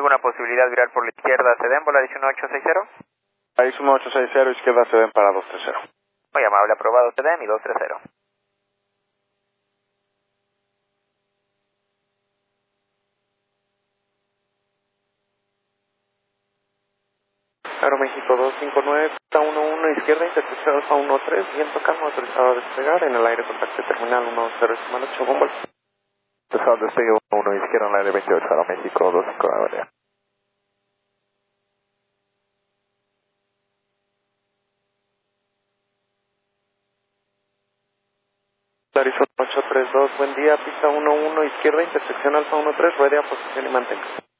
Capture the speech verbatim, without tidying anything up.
¿Alguna posibilidad viral por la izquierda se den, Volaris uno ocho seis cero? Volaris uno ocho seis cero, izquierda se den para dos tres cero. Muy amable, aprobado se den y dos tres cero. Aeroméxico dos cinco nueve, pista uno uno, izquierda, intersección Alfa uno tres, viento calmo, autorizado a despegar, en el aire contacto terminal uno cero, estimado ocho, bombol. Autorizado despegue uno uno, izquierda en el aire veintiocho, Aeroméxico dos cinco nueve. Volaris uno ocho tres dos, buen día, pista uno uno, izquierda, intersección Alfa uno tres, ruede a posición y mantenga.